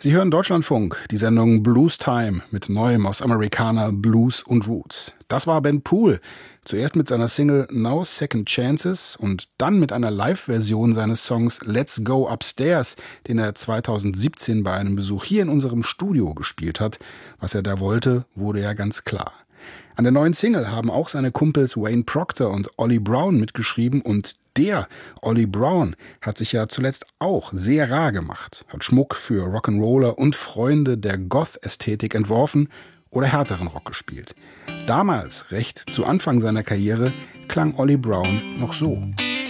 Sie hören Deutschlandfunk, die Sendung Blues Time mit Neuem aus Americana, Blues und Roots. Das war Ben Poole, zuerst mit seiner Single No Second Chances und dann mit einer Live-Version seines Songs Let's Go Upstairs, den er 2017 bei einem Besuch hier in unserem Studio gespielt hat. Was er da wollte, wurde ja ganz klar. An der neuen Single haben auch seine Kumpels Wayne Proctor und Ollie Brown mitgeschrieben und der Ollie Brown hat sich ja zuletzt auch sehr rar gemacht, hat Schmuck für Rock'n'Roller und Freunde der Goth-Ästhetik entworfen oder härteren Rock gespielt. Damals, recht zu Anfang seiner Karriere, klang Ollie Brown noch so.